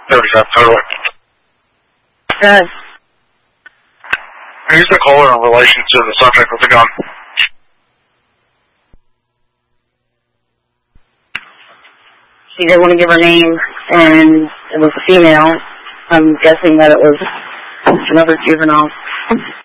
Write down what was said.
35 total. Good. Who's the caller in relation to the subject with the gun? She didn't want to give her name, and it was a female. I'm guessing that it was another juvenile.